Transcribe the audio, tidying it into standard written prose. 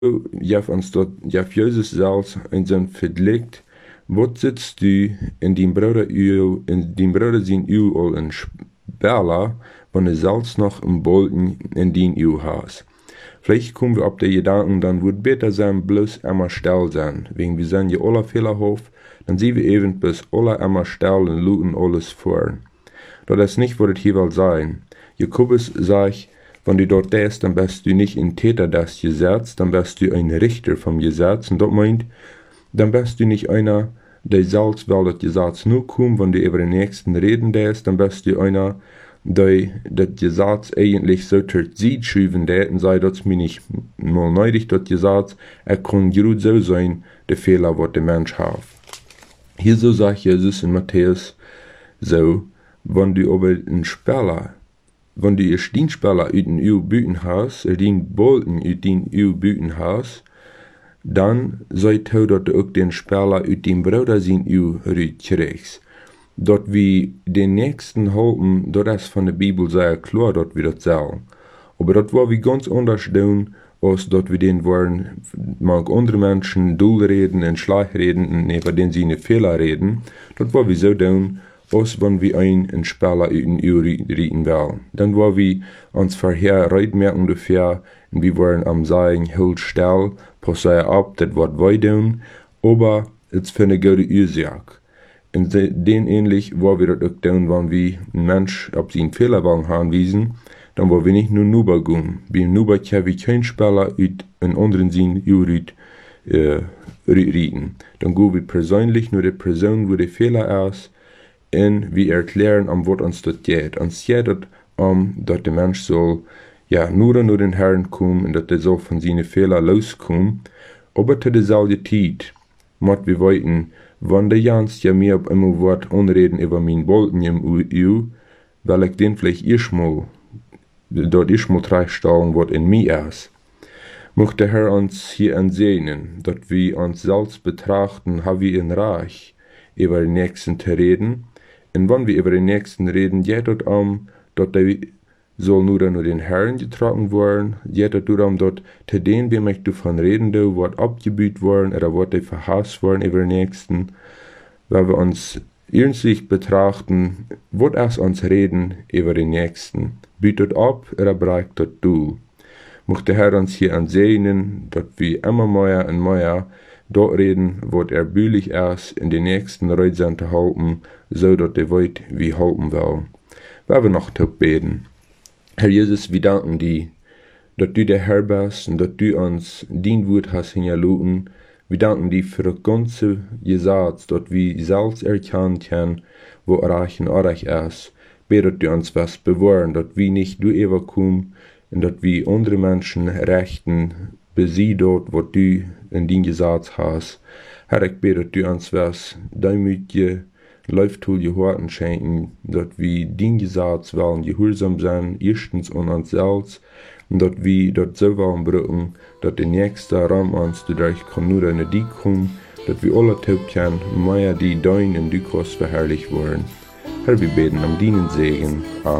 Jaf ons dort, Jaf Jesus zelfs in zijn verlegt, wat sitzt du in die Bruder zijn u al een Spärler, wenn du selbst noch einen Bolten in den u hast. Vielleicht kommen wir auf die Gedanken, dann wird besser sein, bloß einmal still sein. Wegen wir sind ja alle fehlerhaft, dann sehen wir eben bis alle einmal still und luten alles vor. Das ist nicht, was es hier will sein. Jakobus sagt, wenn du dort bist, dann bist du nicht ein Täter des Gesetzes, dann bist du ein Richter vom Gesetz. Und das meint, dann bist du nicht einer, der selbst will das Gesetz nur kommen, wenn du über den Nächsten reden darfst, dann bist du einer, der das Gesetz eigentlich so zur Seite schieben und sagt, das ist mir nicht mal neidig, das Gesetz, kann gut so sein, der Fehler, was der Mensch hat. Hier so sagt Jesus in Matthäus so, wenn du aber einen Spärler, wenn du einen Steinspärler aus den Ehe büten hast, den Bolten aus den Ehe büten hast, dann seid du, dass du auch den Spärler aus dem Bruder sein Ehe kriegst. Dort wie den Nächsten halten, das ist von der Bibel sehr klar, dort wir das sagen. Aber dort war wie ganz anders tun, als dort wir den wollen, mag andere Menschen dull reden und schlecht reden und über den sie eine Fehler reden. Dort war wie so tun, als wenn wir einen Spieler in den reden wollen. Dann war wie uns vorher Reitmerken dafür und wir wollen am sagen, halt still, passier ab, das was wir tun, aber es für eine gute Ursache. Und den ähnlich war wir das auch tun, wenn wir einen Mensch auf seinen Fehler anwiesen, dann war wir nicht nur Nuber gehen. Wie Nuber kann wir kein Spieler aus einem anderen Sinn reden. Dann gehen wir persönlich nur die Person, wo der Fehler ist, und wir erklären, was uns das geht. Uns geht es dass der Mensch soll, nur den Herrn kommen und dass er soll von seinen Fehlern loskommen. Aber zu derselben Zeit, muss wir weiten, wenn der Jans mir auf einmal Wort anreden über meinen Bolten im EU, weil ich den vielleicht erstmal treistellen, was in mir ist. Möchte der Herr uns hier ansehen, dass wir uns selbst betrachten, haben wir ein Reich, über den Nächsten zu reden. Und wenn wir über den Nächsten reden, geht es dass der soll nur den Herrn getragen werden, geht es darum, dass zu denen, wem ich davon reden will, was abgebüht worden oder was die verhasst worden über den Nächsten, weil wir uns ernstlich betrachten, was uns reden über den Nächsten, bietet ab oder bereicht das du. Möchte der Herr uns hier ansehen, dass wir immer mehr und mehr dort reden, was erbühlich ist, in den nächsten Reisen zu halten, so dass der weit wie halten will. Weil wir noch beten. Herr Jesus, wir danken dir, dass du der Herr bist und dass du uns dein Wort hast hingelassen. Wir danken dir für das ganze Gesetz, dass wir selbst erkennen können, wo reich und unreich ist. Bete, dass du uns was bewahren, dass wir nicht durchkommen und dass wir andere Menschen rechten, besie dort, was du in dein Gesetz hast. Herr, ich bete, dass du uns was demütige Läuftool Gehorten schenken, dass wir dein Gesetz wollen gehorsam sein, erstens an uns selbst, und dass wir dort so wollen brücken, dass der nächste Raum uns dadurch kann nur in die kommen, dass wir alle taub können, mehr die dein und du kannst verherrlicht worden. Herr, wir beten am deinen Segen. Amen.